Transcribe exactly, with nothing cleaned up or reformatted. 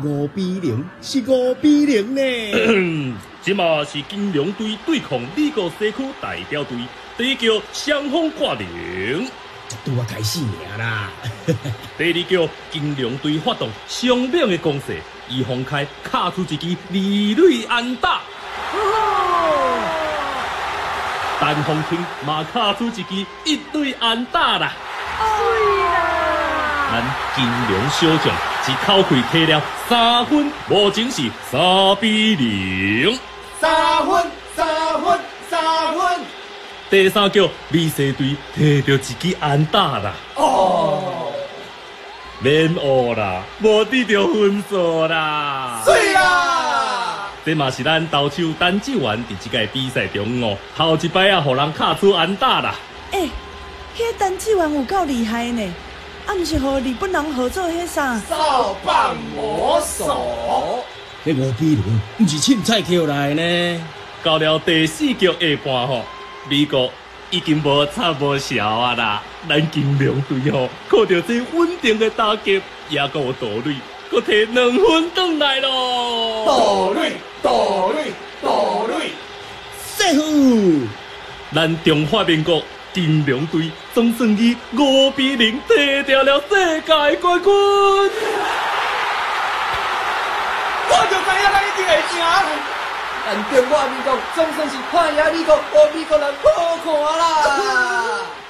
五比零，是五比零呢。 即嘛是金龙队对抗美国西区代表队，第一球双方挂零， 这拄啊开始尔啦。 第二球金龙队发动上猛的攻势，以方开卡出一支二垒安打。单方厅嘛卡出一支一垒安打啦。咱金龙小将是口气摕了三分，目前是三比零。 三分，三分，三分。 第三局美西队摕到一支安打啦。 哦， 免学啦，无得到分数啦。 水啊！ 这嘛是咱投手陈志源伫即届比赛中哦，头一摆啊，互人卡出安打啦。 诶、欸，迄个陈志源有够厉害呢！啊，毋是和日本人合作迄啥？ 扫棒魔手。 这五比零，毋是凊彩扣来呢。 到了第四局下半吼，美国已经无插无潲啊啦。咱金龙队吼，靠着这稳定的打击，也够有道理，搁摕两分转来咯。 道理，道理，道理。 赛虎， 咱中华民国金龙队总算以五比零摕到了世界冠军。 我就知影咱一定会赢。但中华民国总算是看赢美国，互美国人好看啦。